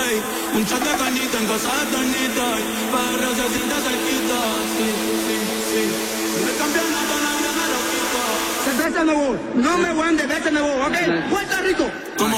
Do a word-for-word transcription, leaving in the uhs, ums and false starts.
ey. Un shot de cañita en casa de Toñita, ey. Para se siente cerquita, sí, sí, sí. El campeonato nadie me lo quita. Cerveza me voy, no me voy de vez me voy, ¿ok? Puerto Rico. Como